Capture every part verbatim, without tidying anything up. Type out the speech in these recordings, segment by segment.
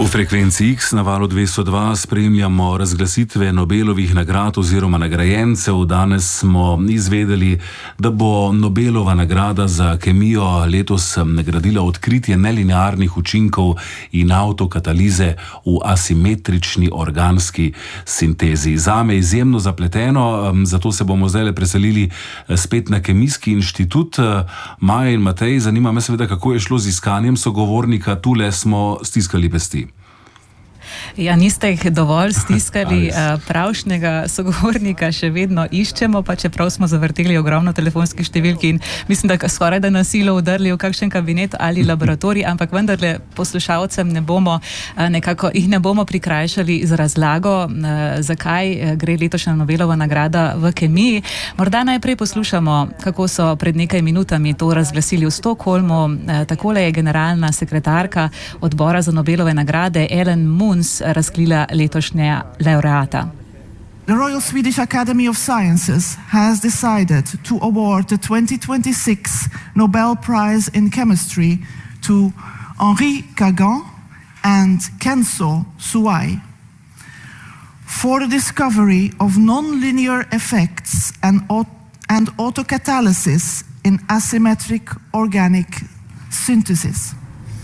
V frekvenci X na valu dvesto dva spremljamo razglasitve Nobelovih nagrad oziroma nagrajencev. Danes smo izvedeli, da bo Nobelova nagrada za kemijo letos nagradila odkritje nelinearnih učinkov in avtokatalize v asimetrični organski sintezi. Zame izjemno zapleteno, zato se bomo zdaj preselili spet na Kemijski inštitut. Maja in Matej, zanima me seveda, kako je šlo z iskanjem sogovornika. Tule smo stiskali pesti. Ja, niste jih dovolj stiskali, pravšnega sogovornika še vedno iščemo, pa čeprav smo zavrteli ogromno telefonskih številk in mislim, da skoraj da na silo udrli v kakšen kabinet ali laboratorij, ampak vendarle poslušalcem ne bomo nekako, jih ne bomo prikrajšali z razlago, zakaj gre letošnja Nobelova nagrada v kemiji. Morda najprej poslušamo, kako so pred nekaj minutami to razglasili v Stockholmu. Takole je generalna sekretarka odbora za Nobelove nagrade Ellen Munz razkrila letošnja laureata. The Royal Swedish Academy of Sciences has decided to award the twenty twenty-six Nobel Prize in Chemistry to Henri Kagan and Kenzo Suai for the discovery of non-linear effects and, and autocatalysis in asymmetric organic synthesis.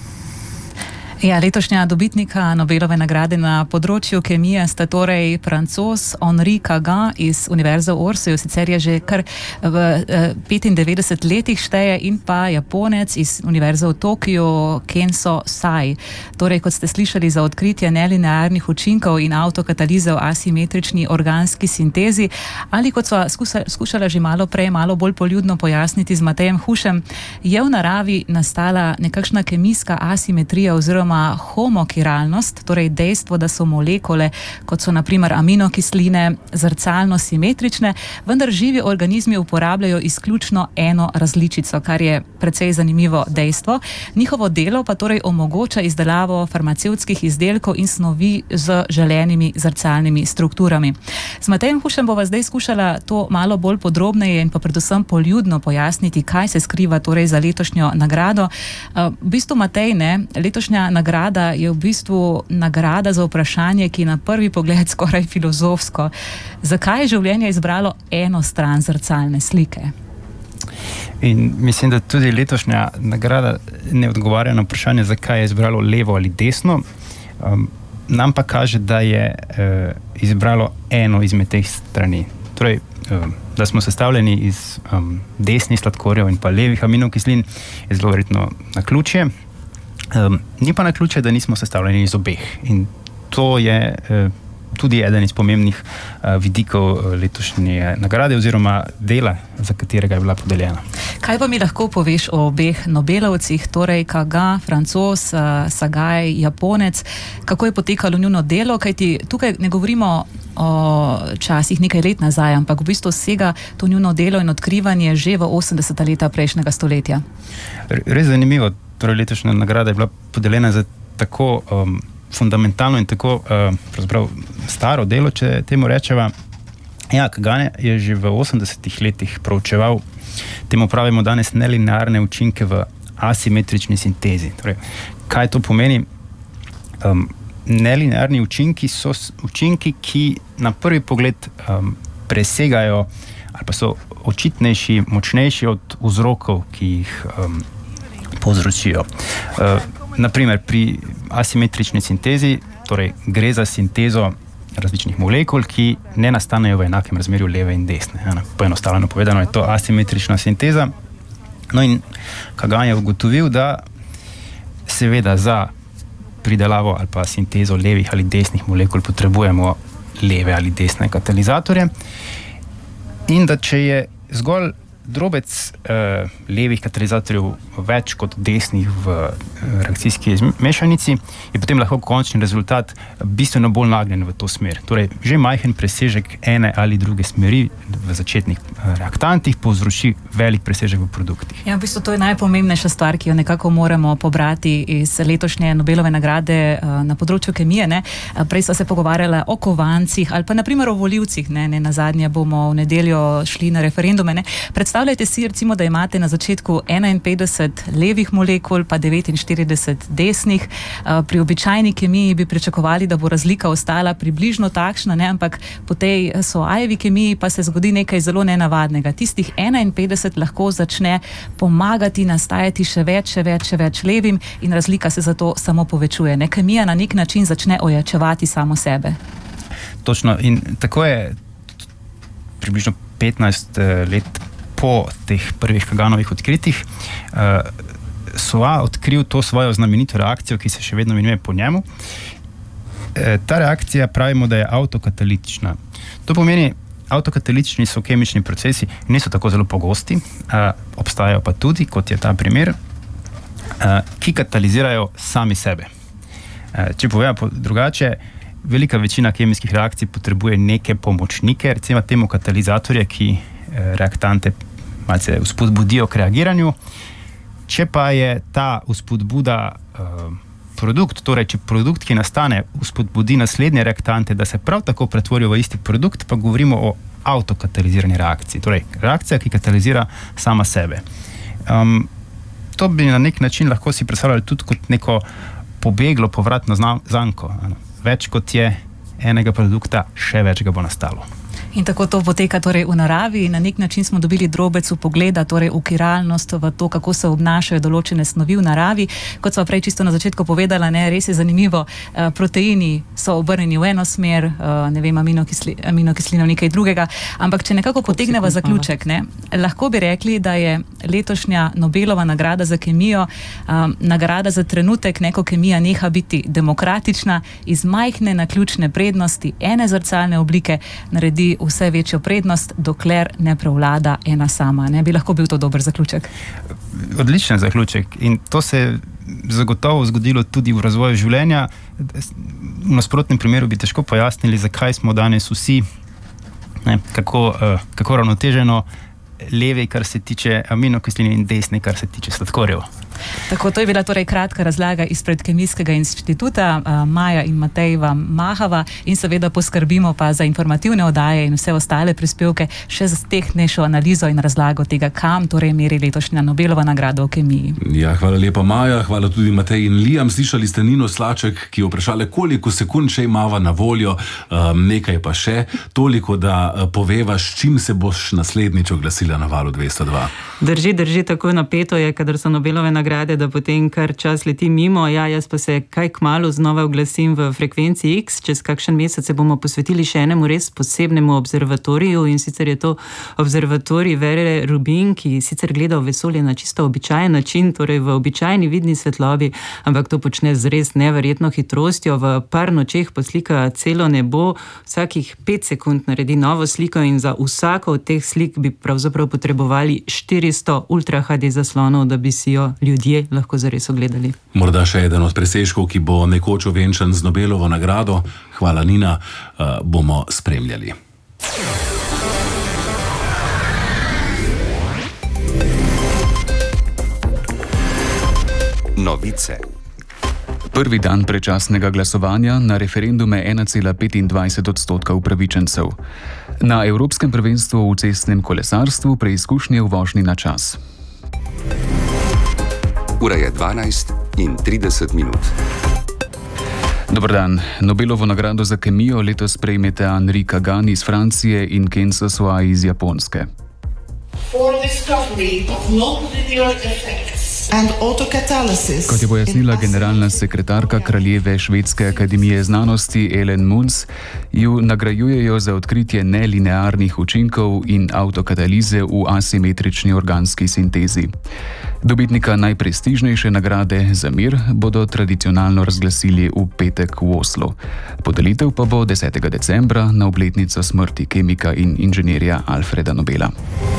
Ja, letošnja dobitnika Nobelove nagrade na področju kemije sta torej Francoz Henri Kagan iz Univerze v Orsuju, sicer je že kar v petindevetdeset letih šteje, in pa Japonec iz Univerze v Tokiu Kenzo Suai. Torej, kot ste slišali, za odkritje nelinearnih učinkov in avtokatalize v asimetrični organski sintezi, ali kot sva skušala že malo prej, malo bolj poljudno pojasniti z Matejem Hušem, je v naravi nastala nekakšna kemijska asimetrija oziroma homokiralnost, torej dejstvo, da so molekule, kot so na primer aminokisline, zrcalno simetrične, vendar živi organizmi uporabljajo izključno eno različico, kar je precej zanimivo dejstvo. Njihovo delo pa torej omogoča izdelavo farmacevtskih izdelkov in snovi z želenimi zrcalnimi strukturami. S Matejem Hušem bova zdaj skušala to malo bolj podrobneje in pa predvsem poljudno pojasniti, kaj se skriva torej za letošnjo nagrado. V bistvu, Matej, ne, letošnja nagrada je v bistvu nagrada za vprašanje, ki je na prvi pogled skoraj filozofsko. Zakaj je življenje izbralo eno stran zrcalne slike? In mislim, da tudi letošnja nagrada ne odgovarja na vprašanje, zakaj je izbralo levo ali desno. Um, nam pa kaže, da je uh, izbralo eno izmed teh strani. Torej, um, da smo sestavljeni iz um, desnih sladkorjev in pa levih aminokislin, je zelo verjetno naključje. Um, ni pa naključje, da nismo sestavljeni iz obeh. In to je uh, tudi eden iz pomembnih uh, vidikov uh, letošnje nagrade oziroma dela, za katerega je bila podeljena. Kaj pa mi lahko poveš o obeh Nobelovcih, torej Kagan, Francoz, uh, Suai, Japonec, kako je potekalo njuno delo, kajti tukaj ne govorimo o časih nekaj let nazaj, ampak v bistvu sega to njuno delo in odkrivanje že v osemdeseta leta prejšnjega stoletja. Res zanimivo. Torej, letošnja nagrada je bila podeljena za tako um, fundamentalno in tako uh, pravzaprav staro delo, če temu rečeva. Ja, Kagan je že v osemdesetih letih proučeval, temu pravimo danes nelinearne učinke v asimetrični sintezi. Torej, kaj to pomeni? Um, nelinearni učinki so učinki, ki na prvi pogled um, presegajo ali pa so očitnejši, močnejši od vzrokov, ki jih um, povzročijo. Uh, naprimer, pri asimetrični sintezi, torej gre za sintezo različnih molekul, ki ne nastanejo v enakem razmerju leve in desne. Ja, poenostavljeno povedano je to asimetrična sinteza. No in Kagan je ugotovil, da seveda za pridelavo ali pa sintezo levih ali desnih molekul potrebujemo leve ali desne katalizatorje in da če je zgolj drobec uh, levih katalizatorjev več kot desnih v uh, reakcijski mešanici, je potem lahko končni rezultat bistveno bolj nagnjen v to smer. Torej, že majhen presežek ene ali druge smeri v začetnih uh, reaktantih povzroči velik presežek v produktih. Ja, v bistvu to je najpomembnejša stvar, ki jo nekako moramo pobrati iz letošnje Nobelove nagrade uh, na področju kemije. Ne? Prej sva se pogovarjala o kovancih ali pa naprimer o volivcih. Ne? Ne, nazadnje bomo v nedeljo šli na referendume. Ne? Predstavljamo Predstavljajte si recimo, da imate na začetku enainpetdeset levih molekul, pa devetinštirideset desnih. Pri običajni kemiji bi pričakovali, da bo razlika ostala približno takšna, ne? Ampak po tej Soajevi kemiji pa se zgodi nekaj zelo nenavadnega. Tistih enainpetdeset lahko začne pomagati nastajati še več, še več, še več levim in razlika se zato samo povečuje. Ne? Kemija na nek način začne ojačevati samo sebe. Točno, in tako je približno petnajst let po teh prvih Kaganovih odkritjih uh, Soa odkril to svojo znamenito reakcijo, ki se še vedno imenuje po njemu. E, ta reakcija pravimo, da je avtokatalitična. To pomeni, avtokatalitični so kemični procesi, niso tako zelo pogosti, uh, obstajajo pa tudi, kot je ta primer, uh, ki katalizirajo sami sebe. Uh, če povem drugače, velika večina kemijskih reakcij potrebuje neke pomočnike, recimo temu katalizatorje, ki reaktante malce vzpodbudijo k reagiranju. Če pa je ta vzpodbuda uh, produkt, torej če produkt, ki nastane, vzpodbudi naslednje reaktante, da se prav tako pretvorijo v isti produkt, pa govorimo o avtokatalizirani reakciji. Torej, reakcija, ki katalizira sama sebe. Um, to bi na nek način lahko si predstavljali tudi kot neko pobeglo povratno zanko. Več kot je enega produkta, še več ga bo nastalo. In tako to poteka torej v naravi. Na nek način smo dobili drobec vpogleda torej v kiralnost, v to, kako se obnašajo določene snovi v naravi. Kot sva prej čisto na začetku povedala, ne, res je zanimivo, uh, proteini so obrnjeni v eno smer, uh, ne vem, aminokisli, aminokislinov nekaj drugega, ampak če nekako potegneva zaključek, ne, lahko bi rekli, da je letošnja Nobelova nagrada za kemijo um, nagrada za trenutek, neko kemija neha biti demokratična, iz majhne naključne prednosti ene zrcalne oblike naredi vse večjo prednost, dokler ne prevlada ena sama. Ne bi lahko bil to dober zaključek? Odličen zaključek. In to se je zagotovo zgodilo tudi v razvoju življenja. V nasprotnem primeru bi težko pojasnili, zakaj smo danes vsi ne, kako, uh, kako ravnoteženo levi, kar se tiče aminokislin, in desni, kar se tiče sladkorjev. Tako, to je bila torej kratka razlaga izpred Kemijskega inštituta, Maja in Matejeva Mahava, in seveda poskrbimo pa za informativne oddaje in vse ostale prispevke še za tehnejšo analizo in razlago tega, kam torej meri letošnja Nobelova nagrada v kemiji. Ja, hvala lepa Maja, hvala tudi Matej in Liam. Slišali ste Nino Slaček, ki je vprašala, koliko sekund še imava na voljo, um, nekaj pa še, toliko, da poveva, s čim se boš naslednjič oglasila na Valu dvesto dva. Drži, drži, tako napeto je, kadar so Nobelove nagrade, da potem kar čas leti mimo. Ja, jaz pa se kaj kmalu znova oglasim v frekvenci X. Čez kakšen mesec se bomo posvetili še enemu res posebnemu observatoriju, in sicer je to observatorij Vere Rubin, ki sicer gleda v vesolje na čisto običajen način, torej v običajni vidni svetlobi, ampak to počne z res neverjetno hitrostjo. V par nočeh poslika celo nebo, vsakih pet sekund naredi novo sliko in za vsako od teh slik bi pravzaprav potrebovali štiristo ultra H D zaslonov, da bi si jo ljudje lahko zares ogledali. Morda še eden od presežkov, ki bo nekoč ovenčan z Nobelovo nagrado. Hvala, Nina, uh, bomo spremljali. Novice. Prvi dan predčasnega glasovanja na referendume ena cela petindvajset odstotka upravičencev. Na Evropskem prvenstvu v cestnem kolesarstvu preizkušnje v vožnji na čas. Ura je dvanajst in trideset minut. Dober dan. Nobelovo nagrado za kemijo letos prejmeta Henri Kagan iz Francije in Kenzo Soai iz Japonske. For discovery of non-linear effects and autocatalysis. Kot je pojasnila generalna sekretarka Kraljeve švedske akademije znanosti Ellen Munz, ju nagrajujejo za odkritje nelinearnih učinkov in avtokatalize v asimetrični organski sintezi. Dobitnika najprestižnejše nagrade za mir bodo tradicionalno razglasili v petek v Oslu. Podelitev pa bo desetega decembra na obletnico smrti kemika in inženirja Alfreda Nobela.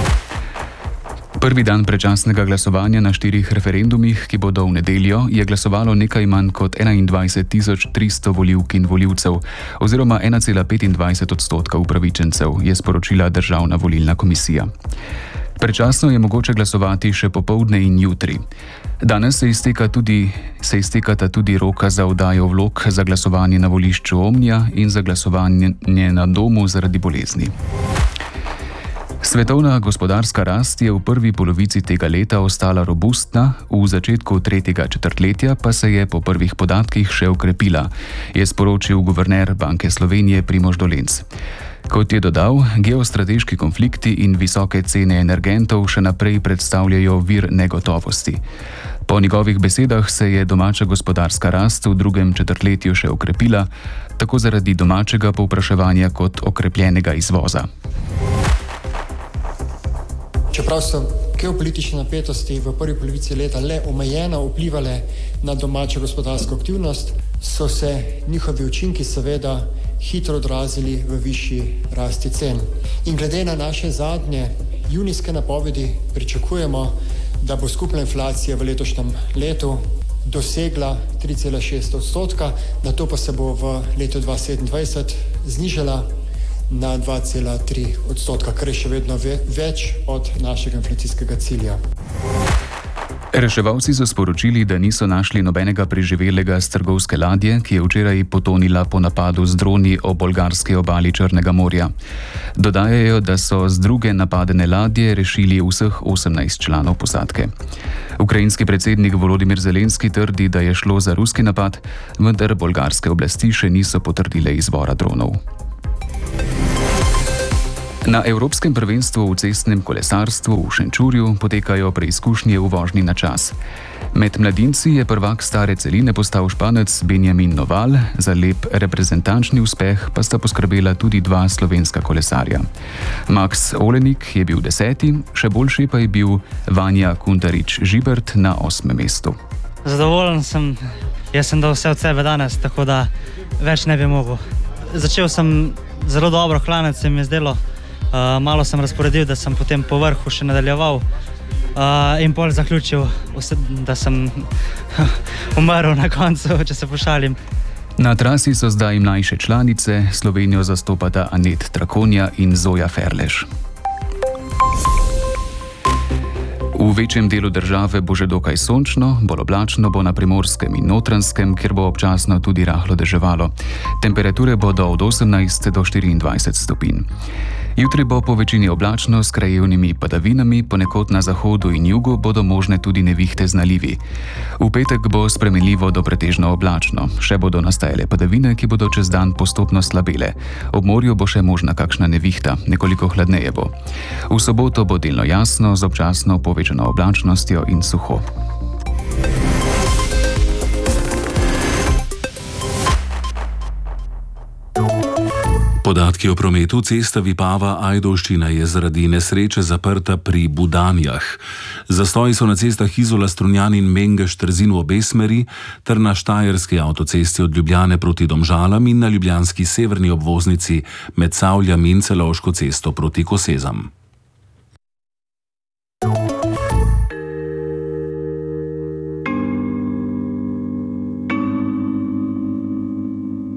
Prvi dan predčasnega glasovanja na štirih referendumih, ki bodo v nedeljo, je glasovalo nekaj manj kot enaindvajset tisoč tristo volivk in volivcev, oziroma ena cela petindvajset odstotka upravičencev, je sporočila Državna volilna komisija. Predčasno je mogoče glasovati še popoldne in jutri. Danes se, izteka tudi, se iztekata tudi roka za oddajo vlog za glasovanje na volišču Omnija in za glasovanje na domu zaradi bolezni. Svetovna gospodarska rast je v prvi polovici tega leta ostala robustna, v začetku tretjega četrtletja pa se je po prvih podatkih še okrepila, je sporočil guverner Banke Slovenije Primož Dolenc. Kot je dodal, geostrateški konflikti in visoke cene energentov še naprej predstavljajo vir negotovosti. Po njegovih besedah se je domača gospodarska rast v drugem četrtletju še okrepila, tako zaradi domačega povpraševanja kot okrepljenega izvoza. Čeprav so geopolitične napetosti v prvi polovici leta le omejeno vplivale na domačo gospodarsko aktivnost, so se njihovi učinki seveda hitro odrazili v višji rasti cen. In glede na naše zadnje junijske napovedi pričakujemo, da bo skupna inflacija v letošnjem letu dosegla tri cela šest odstotka, nato pa se bo v letu dva tisoč sedemindvajset znižala na dva cela tri odstotka, kar je še vedno ve- več od našega inflacijskega cilja. Reševalci so sporočili, da niso našli nobenega preživelega s trgovske ladje, ki je včeraj potonila po napadu z droni o bolgarski obali Črnega morja. Dodajajo, da so z druge napadene ladje rešili vseh osemnajst članov posadke. Ukrajinski predsednik Volodimir Zelenski trdi, da je šlo za ruski napad, vendar bolgarske oblasti še niso potrdile izvora dronov. Na Evropskem prvenstvu v cestnem kolesarstvu v Šenčurju potekajo preizkušnje v vožnji na čas. Med mladinci je prvak stare celine postal Španec Benjamin Noval, za lep reprezentančni uspeh pa sta poskrbela tudi dva slovenska kolesarja. Max Olenik je bil deseti, še boljši pa je bil Vanja Kuntarič-Žibert na osmem mestu. Zadovoljen sem, jaz sem dal vse od sebe danes, tako da več ne bi mogel. Začel sem zelo dobro, hlanec se mi je zdelo. Uh, malo sem razporedil, da sem potem po vrhu še nadaljeval uh, in pol zaključil, da sem umrl na koncu, če se pošalim. Na trasi so zdaj mlajše članice, Slovenijo zastopata Anet Trakonja in Zoja Ferleš. V večjem delu države bo že dokaj sončno, bolj oblačno bo na Primorskem in Notranjskem, kjer bo občasno tudi rahlo deževalo. Temperature bodo od osemnajst do štiriindvajset stopinj. Jutri bo po večini oblačno s krajevnimi padavinami, ponekod na zahodu in jugu bodo možne tudi nevihte z nalivi. V petek bo spremenljivo do pretežno oblačno, še bodo nastajale padavine, ki bodo čez dan postopno slabele. Ob morju bo še možna kakšna nevihta, nekoliko hladneje bo. V soboto bo delno jasno, z občasno povečano oblačnostjo in suho. Podatki o prometu. Cesta Vipava-Ajdovščina je zaradi nesreče zaprta pri Budanjah. Zastoji so na cestah Izola-Strunjan in Mengeš-Trzin v obe smeri ter na štajerski avtocesti od Ljubljane proti Domžalam in na ljubljanski severni obvoznici med Savljami in Celovško cesto proti Kosezam.